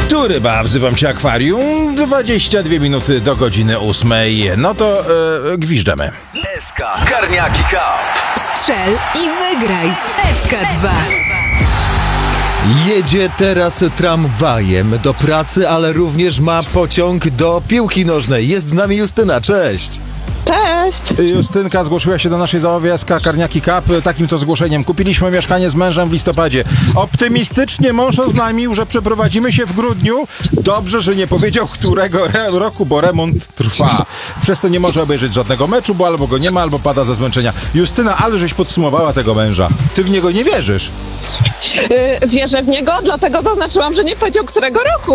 Tu ryba, wzywam się Akwarium, 22 minuty do godziny 8. No to gwiżdżemy. SK Karniaki Cup. Strzel i wygraj w SK2. Jedzie teraz tramwajem do pracy, ale również ma pociąg do piłki nożnej. Jest z nami Justyna, cześć! Cześć! Justynka zgłosiła się do naszej załogi SK Karniaki Cup takim to zgłoszeniem. Kupiliśmy mieszkanie z mężem w listopadzie. Optymistycznie mąż oznajmił, że przeprowadzimy się w grudniu. Dobrze, że nie powiedział, którego roku, bo remont trwa. Przez to nie może obejrzeć żadnego meczu, bo albo go nie ma, albo pada ze zmęczenia. Justyna, ale żeś podsumowała tego męża. Ty w niego nie wierzysz. Wierzę w niego, dlatego zaznaczyłam, że nie powiedział którego roku.